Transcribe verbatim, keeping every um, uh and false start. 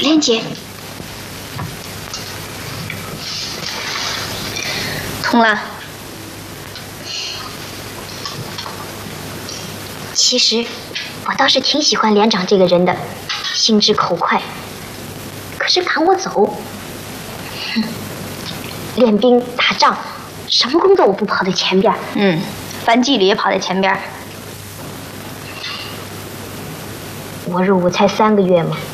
莲姐，通了。其实，我倒是挺喜欢连长这个人的，心直口快。可是赶我走，哼，练兵打仗，什么工作我不跑在前边？嗯，反纪律也跑在前边。我入伍才三个月嘛。